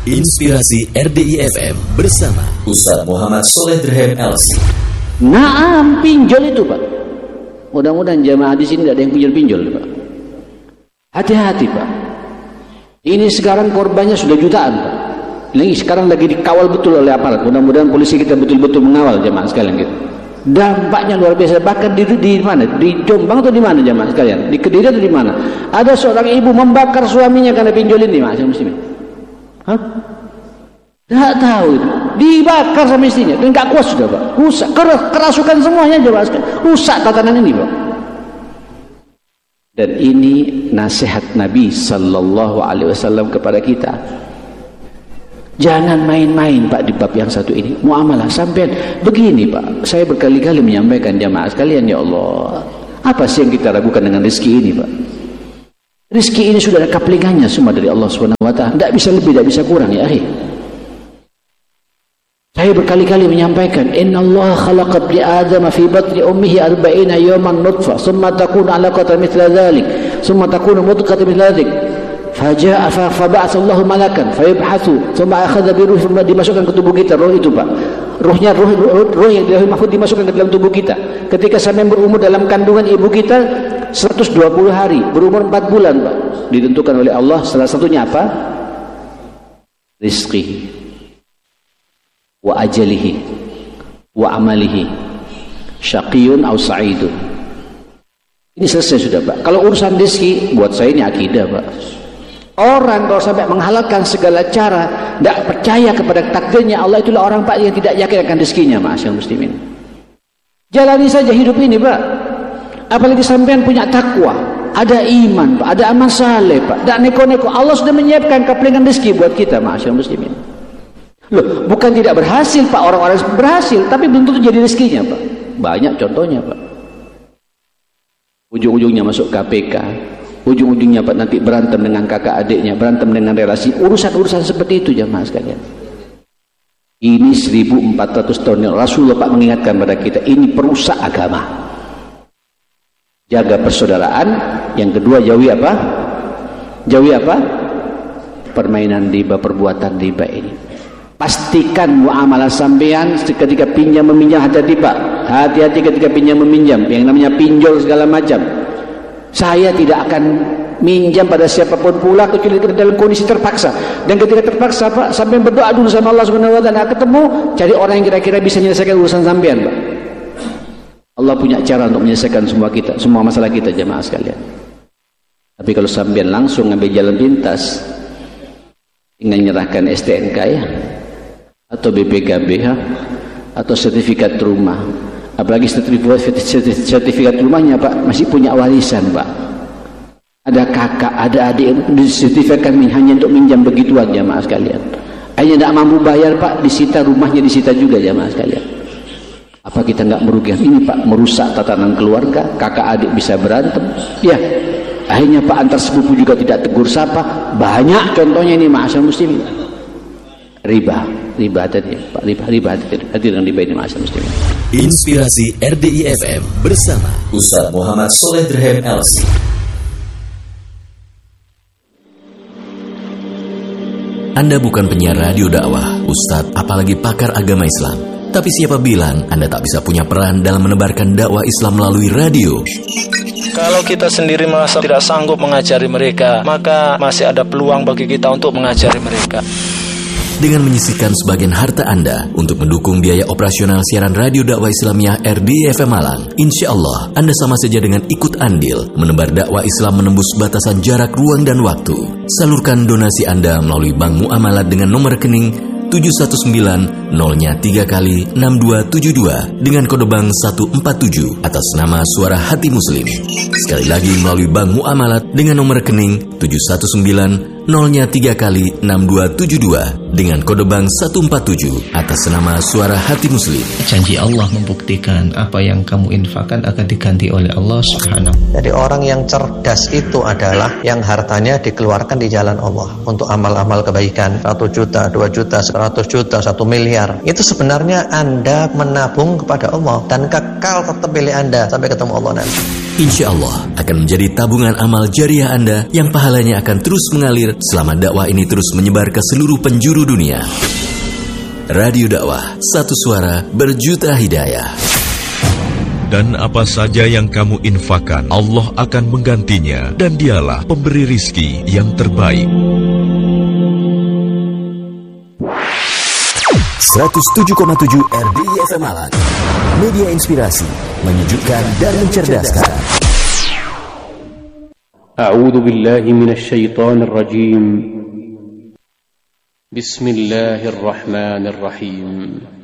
Inspirasi RDI FM bersama Ustaz Muhammad Soleh Dirhem LC. Naam, pinjol itu Pak. Mudah-mudahan jamaah di sini tidak ada yang pinjol-pinjol Pak. Hati-hati Pak. Ini sekarang korbannya sudah jutaan Pak. Ini sekarang lagi dikawal betul oleh aparat. Mudah-mudahan polisi kita betul-betul mengawal jamaah sekalian gitu. Dampaknya luar biasa. Bahkan di mana? Di Jombang atau di mana jamaah sekalian? Di Kediri atau di mana? Ada seorang ibu membakar suaminya karena pinjol ini, masyaallah muslimin. Hah? Tak tahu itu. Dibakar sama istrinya. Dan tak kuat sudah Pak. Rusak. Kerasukan semuanya jamaah sekalian. Rusak tatanan ini Pak. Dan ini nasihat Nabi sallallahu alaihi wasallam kepada kita. Jangan main-main Pak di bab yang satu ini. Muamalah sampean begini Pak. Saya berkali-kali menyampaikan jamaah sekalian, ya Allah, apa sih yang kita ragukan dengan rezeki ini Pak? Rezeki ini sudah ada kaplingannya semua dari Allah Subhanahu wa taala. Tidak bisa lebih, tidak bisa kurang ya akhi. Saya berkali-kali menyampaikan, innallaha khalaqa ibni adama fi batni ummihi 40 yawman nutfah, thumma takunu 'alaqatan mithla dhalik, thumma takunu mudghatan mithla dhalik. Faja'a faba'atha Allahu malakan fayabhathu, thumma akhadha bi ruhi, dimasukkan ke tubuh kita roh itu Pak. Ruhnya roh yang di lauhul mahfuz dimasukkan ke dalam tubuh kita. Ketika sampai berumur dalam kandungan ibu kita 120 hari, berumur 4 bulan Pak. Ditentukan oleh Allah, salah satunya apa? Rizqi wa ajalihi wa amalihi, syaqiyun aw sa'idun. Ini selesai sudah Pak. Kalau urusan rezeki buat saya ini akidah Pak. Orang kalau sampai menghalalkan segala cara, tidak percaya kepada takdirnya Allah, itulah orang Pak yang tidak yakin akan rezekinya, ma'asyiral muslimin. Jalani saja hidup ini Pak. Apalagi sampean punya takwa, ada iman Pak, ada amal saleh Pak, tidak neko-neko. Allah sudah menyiapkan kaplingan rezeki buat kita, ma'asyiral muslimin. Loh, bukan tidak berhasil Pak, orang-orang berhasil, tapi belum tentu jadi rezekinya Pak. Banyak contohnya Pak. Ujung-ujungnya masuk KPK, ujung-ujungnya Pak nanti berantem dengan kakak adiknya, berantem dengan relasi, urusan-urusan seperti itu jamaah sekalian. Ini 1400 tahun yang Rasulullah Pak mengingatkan pada kita, ini perusak agama. Jaga persaudaraan. Yang kedua, jauhi apa? Jauhi apa? Permainan riba, perbuatan riba ini. Pastikan muamalah sampean ketika pinjam meminjam, hati-hati Pak. Hati-hati ketika pinjam meminjam, yang namanya pinjol segala macam. Saya tidak akan minjam pada siapapun pula kecuali dalam kondisi terpaksa. Dan ketika terpaksa Pak, sampai berdoa dulu sama Allah Subhanahu wa taala, ketemu, cari orang yang kira-kira bisa menyelesaikan urusan sampean Pak. Allah punya cara untuk menyelesaikan semua masalah kita jamaah sekalian. Tapi kalau sampean langsung ngambil jalan pintas, tinggal nyerahkan STNK ya, atau BPKB ya, atau sertifikat rumah. Apalagi sertifikat rumahnya Pak masih punya warisan Pak. Ada kakak, ada adik, disertifikatkan hanya untuk minjam begituan jamaah sekalian. Hanya tidak mampu bayar Pak, disita rumahnya, disita juga jamaah sekalian. Apa kita nggak merugikan ini Pak? Merusak tatanan keluarga, kakak adik bisa berantem. Ya, akhirnya Pak antar sepupu juga tidak tegur sapa. Banyak contohnya ini ma'asyiral muslimin. Riba tadi Pak, riba hati dengan riba ini ma'asyiral muslimin. Inspirasi RDI FM bersama Ustaz Muhammad Soleh Dirhem LC. Anda bukan penyiar radio dakwah, Ustadz, apalagi pakar agama Islam. Tapi siapa bilang Anda tak bisa punya peran dalam menebarkan dakwah Islam melalui radio? Kalau kita sendiri merasa tidak sanggup mengajari mereka, maka masih ada peluang bagi kita untuk mengajari mereka. Dengan menyisihkan sebagian harta Anda untuk mendukung biaya operasional siaran radio dakwah Islamiyah RDI FM Malang, insya Allah Anda sama saja dengan ikut andil menebar dakwah Islam menembus batasan jarak, ruang, dan waktu. Salurkan donasi Anda melalui Bank Muamalat dengan nomor rekening 719 0-nya 3 kali 6272 dengan kode bank 147 atas nama Suara Hati Muslim. Sekali lagi melalui Bank Muamalat dengan nomor rekening 719 0-nya 3 kali 6272 dengan kode bank 147 atas nama Suara Hati Muslim. Janji Allah membuktikan apa yang kamu infakkan akan diganti oleh Allah Subhanahu. Jadi orang yang cerdas itu adalah yang hartanya dikeluarkan di jalan Allah untuk amal-amal kebaikan. 1 juta, 2 juta, 100 500 juta, 1 miliar, itu sebenarnya Anda menabung kepada Allah dan kekal tetap milik Anda sampai ketemu Allah nanti. Insya Allah akan menjadi tabungan amal jariah Anda yang pahalanya akan terus mengalir selama dakwah ini terus menyebar ke seluruh penjuru dunia. Radio Dakwah, satu suara berjuta hidayah. Dan apa saja yang kamu infakkan, Allah akan menggantinya, dan dialah pemberi rizki yang terbaik. 107,7 RDI FM Malang, media inspirasi, menyejukkan dan mencerdaskan. A'udzu billahi minasy syaithanir rajim. Bismillahirrahmanirrahim.